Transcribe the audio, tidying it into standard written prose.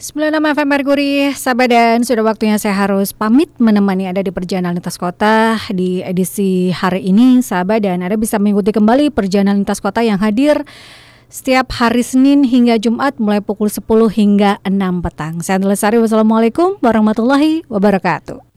96 FM Merkuri, Sabadan, sudah waktunya saya harus pamit menemani Anda di perjalanan lintas kota di edisi hari ini, Sabadan. Anda bisa mengikuti kembali perjalanan lintas kota yang hadir setiap hari Senin hingga Jumat mulai pukul 10 hingga 6 petang. Saya Andi Lesari, wassalamualaikum warahmatullahi wabarakatuh.